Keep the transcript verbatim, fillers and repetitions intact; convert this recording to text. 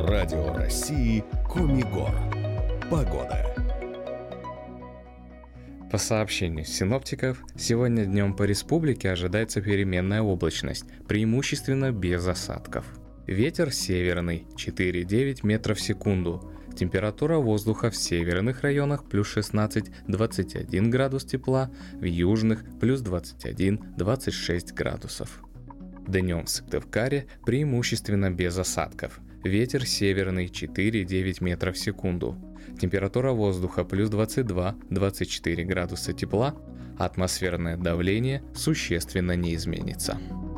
Радио России Коми-Гор. Погода. По сообщению синоптиков, сегодня днем по республике ожидается переменная облачность, преимущественно без осадков. Ветер северный четыре и девять метров в секунду. Температура воздуха в северных районах плюс шестнадцать - двадцать один градус тепла, в южных плюс двадцать один - двадцать шесть градусов. Днем в Сыктывкаре преимущественно без осадков. Ветер северный четыре и девять метров в секунду. Температура воздуха плюс двадцать два - двадцать четыре градуса тепла, атмосферное давление существенно не изменится.